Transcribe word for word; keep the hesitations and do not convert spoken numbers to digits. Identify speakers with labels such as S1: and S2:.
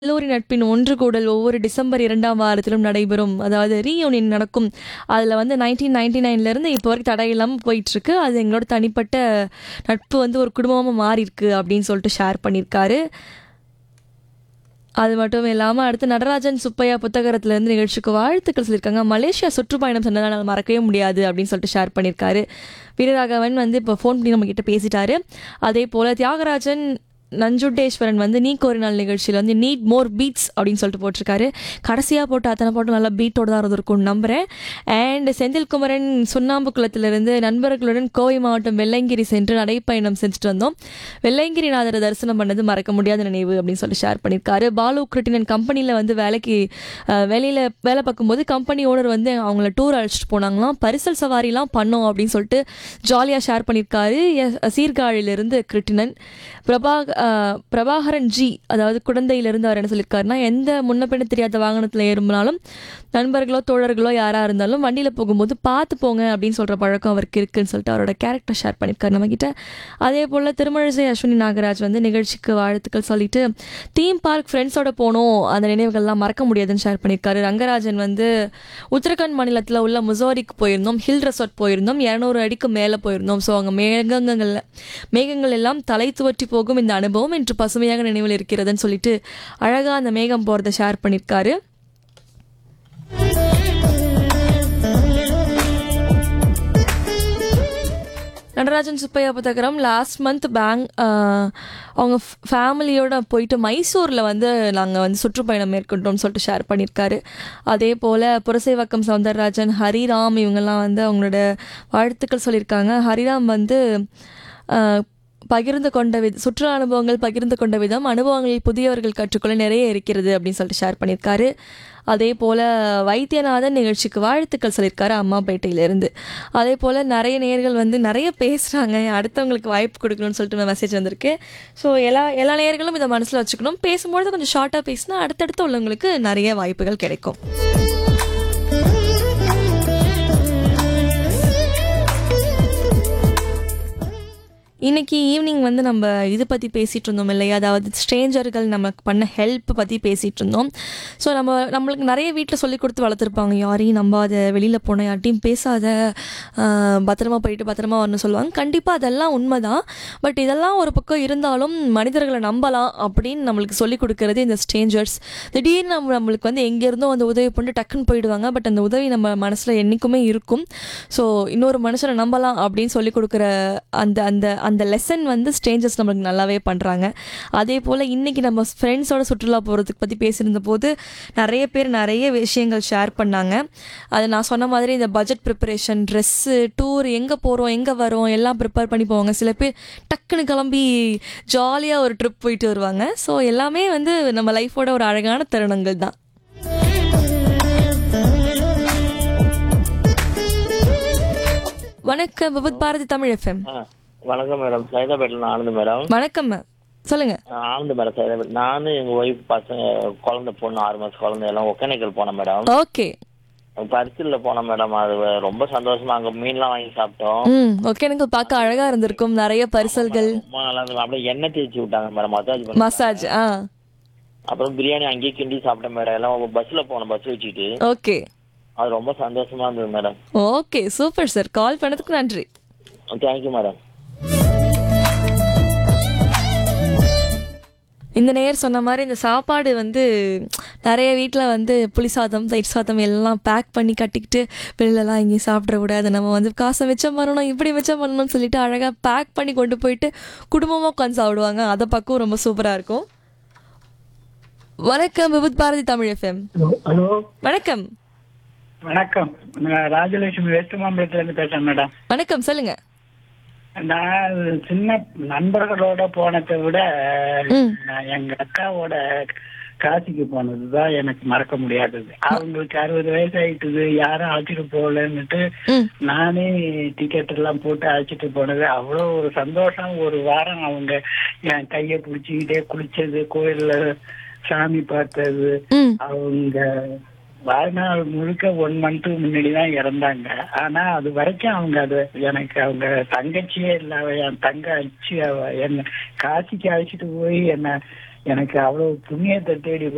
S1: கல்லூரி நட்பின் ஒன்று கூடல் ஒவ்வொரு டிசம்பர் இரண்டாம் வாரத்திலும் நடைபெறும். அதாவது ரீயூனியன் நடக்கும். அதில் வந்து நைன்டீன் நைன்டி நைன்லேருந்து இப்போ வரைக்கும் தடை இல்லாமல் போயிட்டுருக்கு. அது எங்களோட தனிப்பட்ட நட்பு வந்து ஒரு குடும்பமாக மாறி இருக்கு அப்படின்னு சொல்லிட்டு ஷேர் பண்ணியிருக்காரு. அது மட்டும் இல்லாமல் அடுத்து நடராஜன் சுப்பையா புத்தகத்திலேருந்து நிகழ்ச்சிக்கு வாழ்த்துக்கள் சொல்லியிருக்காங்க. மலேசியா சுற்றுப்பயணம் சென்றதால் மறக்கவே முடியாது அப்படின்னு சொல்லிட்டு ஷேர் பண்ணியிருக்காரு. வீரராகவன் வந்து இப்போ ஃபோன் பண்ணி நம்மக்கிட்ட பேசிட்டாரு. அதே போல் தியாகராஜன் நஞ்சுண்டேஸ்வரன் வந்து நீ கோரினால் நிகழ்ச்சியில் வந்து நீட் மோர் பீட்ஸ் அப்படின்னு சொல்லிட்டு போட்டிருக்காரு. கடைசியாக போட்டு அத்தனை பாட்டும் நல்லா பீட்டோட தான் இருந்திருக்கும்னு நம்புகிறேன். அண்ட் செந்தில்குமரன் சுண்ணாம்பு குளத்திலிருந்து நண்பர்களுடன் கோவை மாவட்டம் வெள்ளையங்கிரி சென்று நடைப்பயணம் செஞ்சுட்டு வந்தோம். வெள்ளையங்கிரிநாதரை தரிசனம் பண்ணது மறக்க முடியாத நினைவு அப்படின்னு சொல்லி ஷேர் பண்ணியிருக்காரு. பாலு கிருட்டினன் கம்பெனியில் வந்து வேலைக்கு வெளியில் வேலை பார்க்கும்போது கம்பெனி ஓனர் வந்து அவங்கள டூர் அழைச்சிட்டு போனாங்களாம். பரிசல் சவாரிலாம் பண்ணோம் அப்படின்னு சொல்லிட்டு ஜாலியாக ஷேர் பண்ணியிருக்காரு. சீர்காழியிலிருந்து கிருட்டினன். பிரபா பிரபாகரன் ஜி அதாவது குழந்தையிலிருந்து அவர் என்ன சொல்லியிருக்காருன்னா, எந்த முன்ன பின்ன தெரியாத வாகனத்தில் ஏறும்னாலும் நண்பர்களோ தோழர்களோ யாராக இருந்தாலும் வண்டியில் போகும்போது பார்த்து போங்க அப்படின்னு சொல்கிற பழக்கம் அவருக்கு இருக்குன்னு சொல்லிட்டு அவரோட கேரக்டர் ஷேர் பண்ணியிருக்காரு நம்மக்கிட்ட. அதே போல் திருமழிசை அஸ்வினி நாகராஜ் வந்து நிகழ்ச்சிக்கு வாழ்த்துக்கள் சொல்லிட்டு தீம் பார்க் ஃப்ரெண்ட்ஸோட போனோம், அந்த நினைவுகள்லாம் மறக்க முடியாதுன்னு ஷேர் பண்ணியிருக்காரு. ரங்கராஜன் வந்து உத்தரகாண்ட் மாநிலத்தில் உள்ள முசோரிக்கு போயிருந்தோம், ஹில் ரெசார்ட் போயிருந்தோம், இரநூறு அடிக்கு மேலே போயிருந்தோம். ஸோ அங்கே மேகங்கள் மேகங்கள் எல்லாம் தலை துவற்றி போகும் இந்த அனுபவம் என்று பசுமையாக நினைவில் இருக்கிறதுன்னு சொல்லிட்டு அழகாக அந்த மேகம் போகிறத ஷேர் பண்ணியிருக்காரு. Natarajan Subbaiah Puthagaram last month bang அவங்க ஃபேமிலியோட போயிட்டு மைசூரில் வந்து நாங்கள் வந்து சுற்றுப்பயணம் மேற்கொண்டோம்னு சொல்லிட்டு ஷேர் பண்ணியிருக்காரு. அதே போல் புரசைவாக்கம் சௌந்தரராஜன் ஹரிராம் இவங்கெல்லாம் வந்து அவங்களோட வாழ்த்துக்கள் சொல்லியிருக்காங்க. ஹரிராம் வந்து பகிர்ந்து கொண்ட வித சுற்றுலா அனுபவங்கள் பகிர்ந்து கொண்ட விதம் அனுபவங்களில் புதியவர்கள் கற்றுக்கொள்ள நிறைய இருக்கிறது அப்படின்னு சொல்லிட்டு ஷேர் பண்ணியிருக்காரு. அதே போல் வைத்தியநாதன் நிகழ்ச்சிக்கு வாழ்த்துக்கள் சொல்லியிருக்காரு அம்மாப்பேட்டையிலேருந்து. அதே போல் நிறைய நேயர்கள் வந்து நிறைய பேசுகிறாங்க, அடுத்தவங்களுக்கு வாய்ப்பு கொடுக்கணும்னு சொல்லிட்டு மெசேஜ் வந்திருக்கு. ஸோ எல்லா எல்லா நேயர்களும் இதை மனசில் வச்சுக்கணும். பேசும்பொழுது கொஞ்சம் ஷார்ட்டாக பேசினா அடுத்தடுத்து உள்ளவங்களுக்கு நிறைய வாய்ப்புகள் கிடைக்கும். இன்றைக்கி ஈவினிங் வந்து நம்ம இது பற்றி பேசிகிட்டு இருந்தோம் இல்லையா, அதாவது ஸ்ட்ரேஞ்சர்கள் நமக்கு பண்ண ஹெல்ப் பற்றி பேசிகிட்டு இருந்தோம். ஸோ நம்ம நம்மளுக்கு நிறைய வீட்டில் சொல்லி கொடுத்து வளர்த்துருப்பாங்க, யாரையும் நம்பாத, வெளியில் போன யார்ட்டையும் பேசாத, பத்திரமா போயிட்டு பத்திரமா வரணும்னு சொல்லுவாங்க. கண்டிப்பாக அதெல்லாம் உண்மை தான். பட் இதெல்லாம் ஒரு பக்கம் இருந்தாலும் மனிதர்களை நம்பலாம் அப்படின்னு நம்மளுக்கு சொல்லிக் கொடுக்கறது இந்த ஸ்ட்ரேஞ்சர்ஸ். திடீர்னு நம்ம நம்மளுக்கு வந்து எங்கேருந்தோ அந்த உதவி பண்ணிட்டு டக்குன்னு போயிடுவாங்க. பட் அந்த உதவி நம்ம மனசில் என்றைக்குமே இருக்கும். ஸோ இன்னொரு மனுஷனை நம்பலாம் அப்படின்னு சொல்லிக் கொடுக்குற அந்த அந்த அந்த லெசன் வந்து ஸ்ட்ரேஞ்சர்ஸ் நம்மளுக்கு நல்லாவே பண்ணுறாங்க. அதே போல் இன்றைக்கி நம்ம ஃப்ரெண்ட்ஸோட சுற்றுலா போகிறதுக்கு பற்றி பேசியிருந்த போது நிறைய பேர் நிறைய விஷயங்கள் ஷேர் பண்ணாங்க. அது நான் சொன்ன மாதிரி இந்த பட்ஜெட் ப்ரிப்பரேஷன், ட்ரெஸ்ஸு, டூர், எங்கே போகிறோம் எங்கே வரோம் எல்லாம் ப்ரிப்பேர் பண்ணி போவாங்க. சில பேர் டக்குன்னு கிளம்பி ஜாலியாக ஒரு ட்ரிப் போயிட்டு வருவாங்க. ஸோ எல்லாமே வந்து நம்ம லைஃபோட ஒரு அழகான தருணங்கள் தான். வணக்கம் விபத் பாரதி தமிழ் எஃப்எம்.
S2: வணக்கம் மேடம், சைதாபேட்டில் ஆனந்த் மேடம்.
S1: வணக்கம் மேம், சொல்லுங்க.
S2: ஆனந்த் மேடம், சைதாபேட். நானும் எங்க ஒய்ஃப் பசங்க குழந்தை பொண்ணு ஆறு மாசம் குழந்தை எல்லாம் ஒகேனக்கல் போனோம் மேடம்.
S1: ஓகே.
S2: பரிசல்ல போனோம் மேடம். அது ரொம்ப சந்தோஷமா அங்க மீன்லாம் வாங்கி சாப்பிட்டோம்.
S1: ம் ஒகேனக்கல் பார்க்க அழகா இருந்திருக்கும், நிறைய பரிசல்கள்.
S2: ரொம்ப நல்லா இருந்தது. அப்படியே எண்ணெய் தேய்ச்சி விட்டாங்க மேடம், மசாஜ்
S1: மசாஜ். ஆ
S2: அப்புறம் பிரியாணி அங்கேயே கிண்டி சாப்பிட்டேன் மேடம். எல்லாம் பஸ்ல போனோம், பஸ் வச்சுக்கிட்டு.
S1: ஓகே.
S2: அது ரொம்ப சந்தோஷமா இருந்தது மேடம்.
S1: Okay, super sir. கால் பண்ணதுக்கு நன்றி.
S2: Thank you madam.
S1: இந்த நேயர் சொன்ன மாதிரி இந்த சாப்பாடு வந்து நிறைய வீட்டில் வந்து புளி சாதம், தயிர் சாதம் எல்லாம் பேக் பண்ணி கட்டிக்கிட்டு வெளிலலாம் எங்கேயும் சாப்பிட விடாது, நம்ம வந்து காசை மிச்சம் பண்ணணும், இப்படி மிச்சம் பண்ணணும்னு சொல்லிட்டு அழகாக பேக் பண்ணி கொண்டு போயிட்டு குடும்பமாக உட்காந்து சாப்பிடுவாங்க. அதை பக்கம் ரொம்ப சூப்பராக இருக்கும். வணக்கம் விபத் பாரதி தமிழ் எஃப்எம்.
S3: ஹலோ,
S1: வணக்கம்.
S3: வணக்கம். நான் ராஜலட்சுமி வெஸ்ட் மாம்பலத்துல இருந்து பேசுறேன் மேடம்.
S1: வணக்கம், சொல்லுங்க.
S3: நான் சின்ன நண்பர்களோட போனதை விட நான் எங்க அக்காவோட காசிக்கு போனதுதான் எனக்கு மறக்க முடியாதது. அவங்களுக்கு அறுபது வயசு ஆயிட்டுது, யாரும் அழைச்சிட்டு போகலன்னுட்டு நானே டிக்கெட் எல்லாம் போட்டு அழைச்சிட்டு போனது அவ்வளோ ஒரு சந்தோஷம். ஒரு வாரம் அவங்க என் கையை பிடிச்சிக்கிட்டே குளிச்சது, கோயில்ல சாமி பார்த்தது. அவங்க வாழ்நாள் முழுக்க ஒன் மந்த்துக்கு முன்னாடி தான் இறந்தாங்க. ஆனா அது வரைக்கும் அவங்க அது எனக்கு அவங்க தங்கச்சியே இல்ல, என் தங்க அச்சு என்ன காசிக்கு அழைச்சிட்டு போய் என்ன எனக்கு அவ்வளவு புண்ணியத்தை தேடி